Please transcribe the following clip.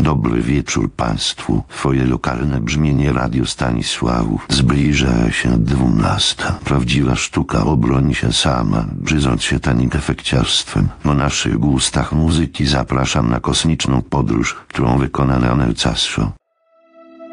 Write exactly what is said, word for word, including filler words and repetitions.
Dobry wieczór państwu. Twoje lokalne brzmienie Radio Stanisławów. Zbliża się dwunasta. Prawdziwa sztuka obroni się sama, brzyząc się tanim efekciarstwem. O naszych gustach muzyki zapraszam na kosmiczną podróż, którą wykona Leonel Casso.